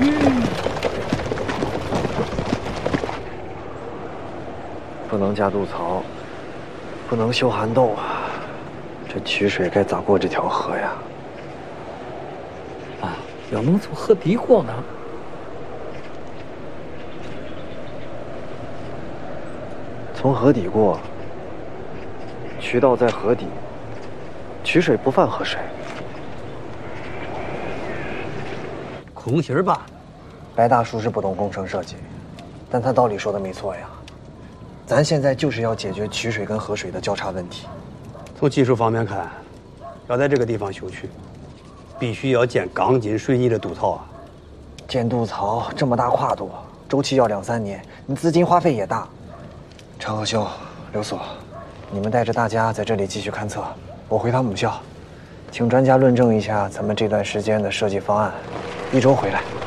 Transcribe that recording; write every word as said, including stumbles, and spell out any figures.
不能加渡槽，不能修涵洞啊！这曲水该咋过这条河呀？ 啊，要能从河底过呢？ 从河底过，渠道在河底，曲水不犯河水。 空心儿吧？ 白大叔是不懂工程设计，但他道理说的没错呀。咱现在就是要解决曲水跟河水的交叉问题。 从技术方面看，要在这个地方修渠，必须要建钢筋水泥的渡槽啊。 建渡槽这么大跨度，周期要两三年，你资金花费也大。常和修、刘所，你们带着大家在这里继续勘测，我回趟母校，请专家论证一下咱们这段时间的设计方案，一周回来。